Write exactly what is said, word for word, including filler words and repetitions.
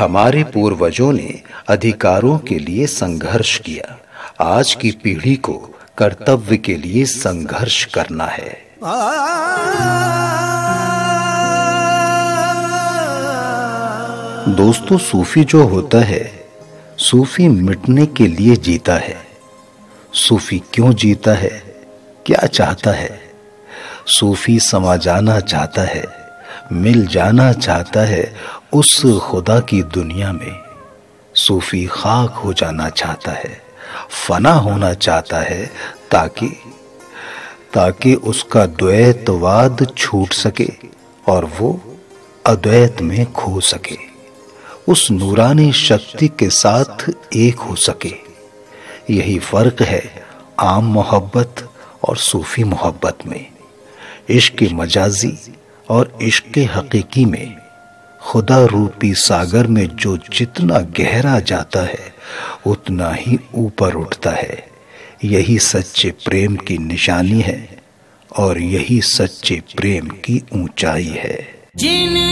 हमारे पूर्वजों ने अधिकारों के लिए संघर्ष किया। आज की पीढ़ी को कर्तव्य के लिए संघर्ष करना है। दोस्तों, सूफी जो होता है, सूफी मिटने के लिए जीता है। सूफी क्यों जीता है, क्या चाहता है? सूफी समा जाना चाहता है, मिल जाना चाहता है उस खुदा की दुनिया में। सूफी खाक हो जाना चाहता है, फना होना चाहता है, ताकि ताकि उसका द्वैतवाद छूट सके और वो अद्वैत में खो सके, उस नूरानी शक्ति के साथ एक हो सके। यही फर्क है आम मोहब्बत और सूफी मोहब्बत में। इश्क मजाजी और इश्क हकीकी में खुदा रूपी सागर में जो जितना गहरा जाता है उतना ही ऊपर उठता है। यही सच्चे प्रेम की निशानी है और यही सच्चे प्रेम की ऊंचाई है।